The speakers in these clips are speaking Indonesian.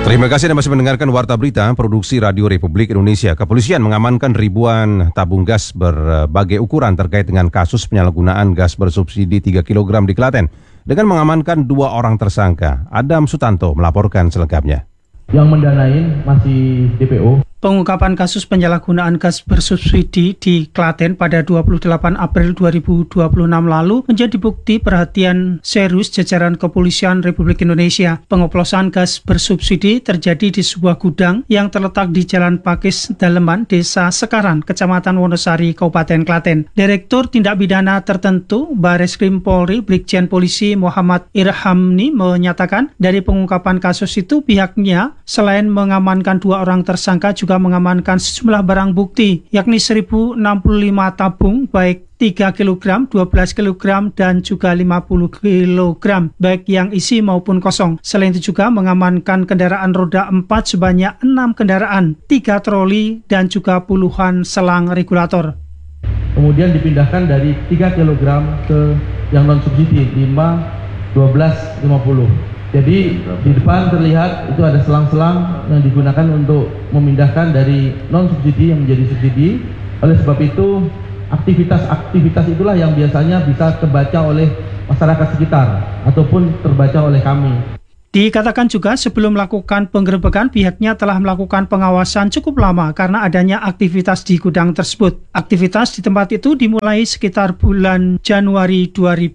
Terima kasih Anda masih mendengarkan Warta Berita Produksi Radio Republik Indonesia. Kepolisian mengamankan ribuan tabung gas berbagai ukuran terkait dengan kasus penyalahgunaan gas bersubsidi 3 kg di Klaten. Dengan mengamankan 2 orang tersangka, Adam Sutanto melaporkan selengkapnya. Yang mendanain masih DPO. Pengungkapan kasus penyalahgunaan gas bersubsidi di Klaten pada 28 April 2026 lalu menjadi bukti perhatian serius jajaran Kepolisian Republik Indonesia. Pengoplosan gas bersubsidi terjadi di sebuah gudang yang terletak di Jalan Pakis Daleman, Desa Sekaran, Kecamatan Wonosari, Kabupaten Klaten. Direktur Tindak Pidana Tertentu Bareskrim Polri Brigjen Polisi Muhammad Irhamni menyatakan dari pengungkapan kasus itu pihaknya selain mengamankan 2 orang tersangka juga mengamankan sejumlah barang bukti, yakni 1065 tabung baik 3 kg, 12 kg, dan juga 50 kg, baik yang isi maupun kosong. Selain itu juga mengamankan kendaraan roda 4 sebanyak 6 kendaraan, 3 troli, dan juga puluhan selang regulator. Kemudian dipindahkan dari 3 kg ke yang non-subsidi, 5, 12, 50. Jadi di depan terlihat itu ada selang-selang yang digunakan untuk memindahkan dari non-subsidi yang menjadi subsidi. Oleh sebab itu, aktivitas itulah yang biasanya bisa terbaca oleh masyarakat sekitar ataupun terbaca oleh kami. Dikatakan juga sebelum melakukan penggerebekan pihaknya telah melakukan pengawasan cukup lama karena adanya aktivitas di gudang tersebut. Aktivitas di tempat itu dimulai sekitar bulan Januari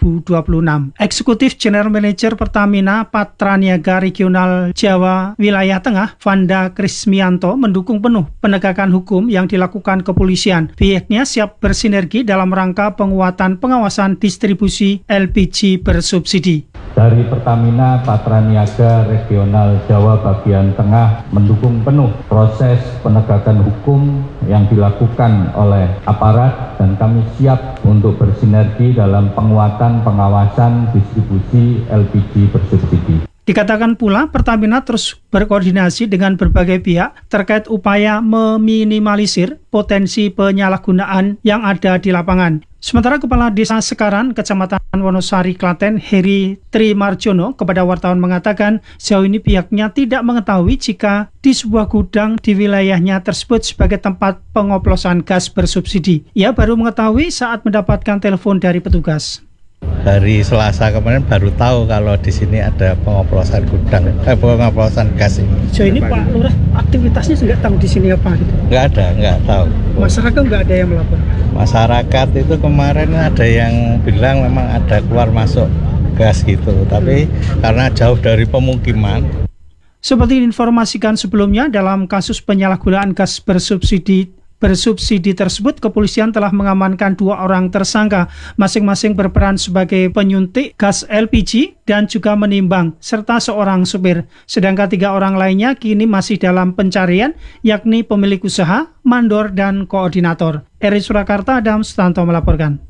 2026. Eksekutif General Manager Pertamina Patraniaga Regional Jawa Wilayah Tengah, Vanda Krismianto, mendukung penuh penegakan hukum yang dilakukan kepolisian. Pihaknya siap bersinergi dalam rangka penguatan pengawasan distribusi LPG bersubsidi. Dari Pertamina Patraniaga Regional Jawa bagian tengah mendukung penuh proses penegakan hukum yang dilakukan oleh aparat dan kami siap untuk bersinergi dalam penguatan pengawasan distribusi LPG bersubsidi. Dikatakan pula Pertamina terus berkoordinasi dengan berbagai pihak terkait upaya meminimalisir potensi penyalahgunaan yang ada di lapangan. Sementara Kepala Desa Sekaran, Kecamatan Wonosari, Klaten, Heri Trimarjono kepada wartawan mengatakan sejauh ini pihaknya tidak mengetahui jika di sebuah gudang di wilayahnya tersebut sebagai tempat pengoplosan gas bersubsidi. Ia baru mengetahui saat mendapatkan telepon dari petugas. Hari Selasa kemarin baru tahu kalau di sini ada pengoplosan pengoplosan gas ini. So ini Pak Lurah aktivitasnya nggak tahu di sini apa gitu? Nggak tahu. Masyarakat nggak ada yang melapor? Masyarakat itu kemarin ada yang bilang memang ada keluar masuk gas gitu, tapi karena jauh dari pemukiman. Seperti diinformasikan sebelumnya, dalam kasus penyalahgunaan gas bersubsidi tersebut, kepolisian telah mengamankan 2 orang tersangka, masing-masing berperan sebagai penyuntik gas LPG dan juga menimbang, serta seorang supir. Sedangkan 3 orang lainnya kini masih dalam pencarian, yakni pemilik usaha, mandor, dan koordinator. Eri Surakarta, Adam Sutanto melaporkan.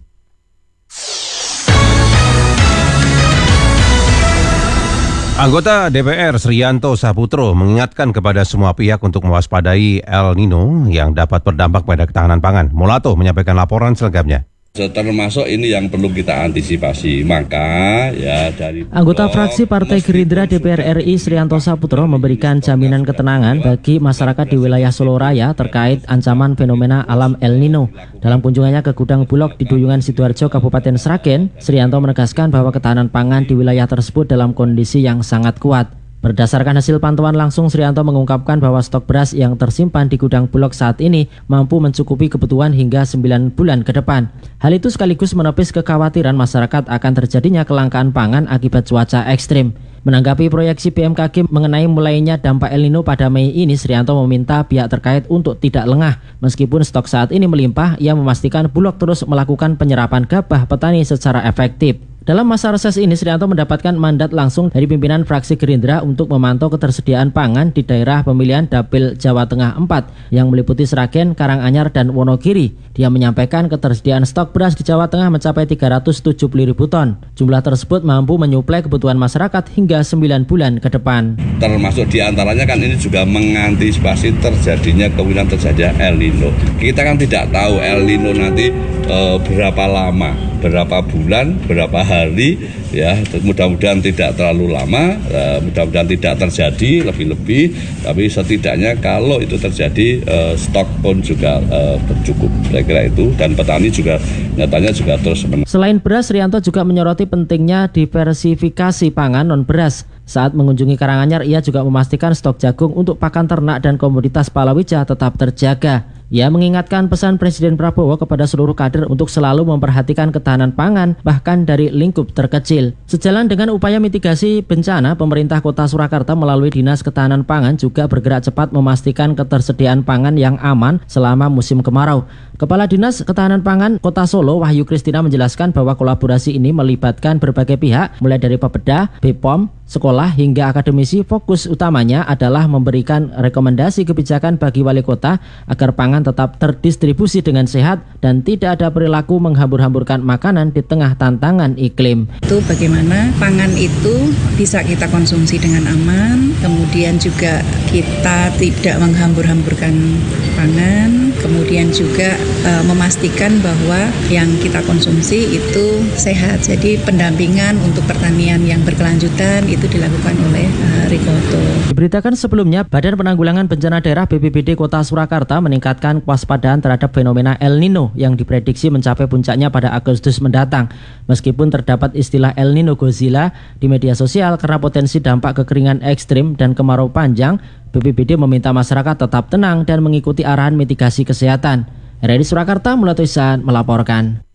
Anggota DPR Srianto Saputro mengingatkan kepada semua pihak untuk mewaspadai El Nino yang dapat berdampak pada ketahanan pangan. Mulato menyampaikan laporan selengkapnya. Termasuk ini yang perlu kita antisipasi. Maka ya dari anggota fraksi Partai Gerindra DPR RI Srianto Saputro memberikan jaminan ketenangan bagi masyarakat di wilayah Solo Raya terkait ancaman fenomena alam El Nino. Dalam kunjungannya ke gudang Bulog di Duyungan Sidoarjo, Kabupaten Sragen, Srianto menegaskan bahwa ketahanan pangan di wilayah tersebut dalam kondisi yang sangat kuat. Berdasarkan hasil pantauan langsung, Srianto mengungkapkan bahwa stok beras yang tersimpan di gudang Bulog saat ini mampu mencukupi kebutuhan hingga 9 bulan ke depan. Hal itu sekaligus menepis kekhawatiran masyarakat akan terjadinya kelangkaan pangan akibat cuaca ekstrim. Menanggapi proyeksi BMKG mengenai mulainya dampak El Nino pada Mei ini, Srianto meminta pihak terkait untuk tidak lengah. Meskipun stok saat ini melimpah, ia memastikan Bulog terus melakukan penyerapan gabah petani secara efektif. Dalam masa reses ini, Srianto mendapatkan mandat langsung dari pimpinan fraksi Gerindra untuk memantau ketersediaan pangan di daerah pemilihan Dapil Jawa Tengah 4 yang meliputi Sragen, Karanganyar, dan Wonogiri. Dia menyampaikan ketersediaan stok beras di Jawa Tengah mencapai 370.000 ton. Jumlah tersebut mampu menyuplai kebutuhan masyarakat hingga 9 bulan ke depan. Termasuk diantaranya kan ini juga mengantisipasi terjadinya kemungkinan terjadinya El Nino. Kita kan tidak tahu El Nino nanti berapa lama, berapa bulan, berapa hari, ya mudah-mudahan tidak terlalu lama, mudah-mudahan tidak terjadi lebih-lebih, tapi setidaknya kalau itu terjadi stok pun juga bercukup, saya kira itu, dan petani juga nyatanya juga terus menang. Selain beras, Rianto juga menyoroti pentingnya diversifikasi pangan non beras. Saat mengunjungi Karanganyar, ia juga memastikan stok jagung untuk pakan ternak dan komoditas palawija tetap terjaga. Ia mengingatkan pesan Presiden Prabowo kepada seluruh kader untuk selalu memperhatikan ketahanan pangan, bahkan dari lingkup terkecil. Sejalan dengan upaya mitigasi bencana, pemerintah Kota Surakarta melalui Dinas Ketahanan Pangan juga bergerak cepat memastikan ketersediaan pangan yang aman selama musim kemarau. Kepala Dinas Ketahanan Pangan Kota Solo, Wahyu Kristina, menjelaskan bahwa kolaborasi ini melibatkan berbagai pihak, mulai dari Bapeda, BPOM, sekolah hingga akademisi. Fokus utamanya adalah memberikan rekomendasi kebijakan bagi wali kota agar pangan tetap terdistribusi dengan sehat dan tidak ada perilaku menghambur-hamburkan makanan di tengah tantangan iklim. Itu bagaimana pangan itu bisa kita konsumsi dengan aman, kemudian juga kita tidak menghambur-hamburkan pangan, kemudian juga memastikan bahwa yang kita konsumsi itu sehat. Jadi pendampingan untuk pertanian yang berkelanjutan itu dilakukan oleh Rikoto. Diberitakan sebelumnya, Badan Penanggulangan Bencana Daerah BPBD Kota Surakarta meningkatkan kewaspadaan terhadap fenomena El Nino yang diprediksi mencapai puncaknya pada Agustus mendatang. Meskipun terdapat istilah El Nino Godzilla di media sosial karena potensi dampak kekeringan ekstrim dan kemarau panjang, BPBD meminta masyarakat tetap tenang dan mengikuti arahan mitigasi kesehatan. RRI Surakarta, Mulatoisan melaporkan.